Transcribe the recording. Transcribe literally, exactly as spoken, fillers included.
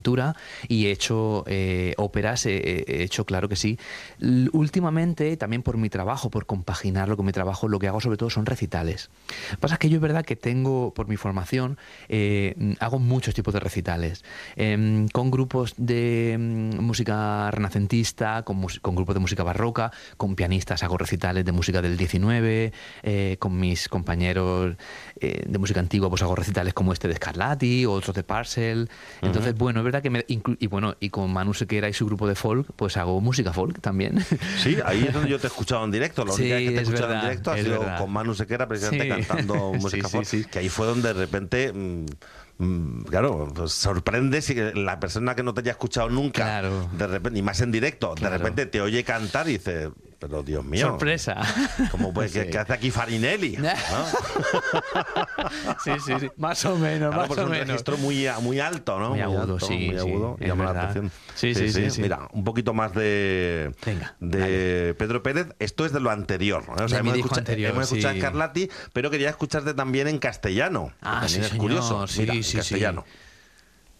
y he hecho eh, óperas, eh, he hecho, claro que sí. L- últimamente, también por mi trabajo, por compaginarlo con mi trabajo, lo que hago sobre todo son recitales. Lo que pasa es que yo es verdad que tengo, por mi formación, eh, hago muchos tipos de recitales. Em, con grupos de mm, música renacentista, con, mus- con grupos de música barroca, con pianistas hago recitales de música del diecinueve, eh, con mis compañeros eh, de música antigua pues hago recitales como este de Scarlatti o otros de Parcel. Entonces, Ujú. bueno, es verdad que me inclu- y bueno, y con Manu Sequera y su grupo de folk, pues hago música folk también. Sí, ahí es donde yo te he escuchado en directo. La Sí, única vez que te he es escuchado en verdad, directo ha es sido verdad. con Manu Sequera, precisamente Sí, cantando sí, música sí, folk, sí. que ahí fue donde de repente, mm, mm, claro, pues sorprende si la persona que no te haya escuchado nunca, Claro, de repente, y más en directo, de claro. repente te oye cantar y dice, pero Dios mío, Sorpresa. ¿cómo puede, Sí. qué, qué hace aquí Farinelli? ¿No? Sí, sí, sí. Más o menos, Claro, más pues o un menos. registro muy, muy alto, ¿no? Muy agudo, alto, sí, muy sí, agudo, y es llama la verdad. atención. Sí, sí, sí, sí. Mira, un poquito más de, Venga, de dale. Pedro Pérez. Esto es de lo anterior, ¿no? O sea, De mi hemos, disco escucha- anterior, hemos escuchado sí. a Scarlatti, pero quería escucharte también en castellano. que Ah, también sí, es curioso. señor. Sí, Mira, en sí, sí. castellano.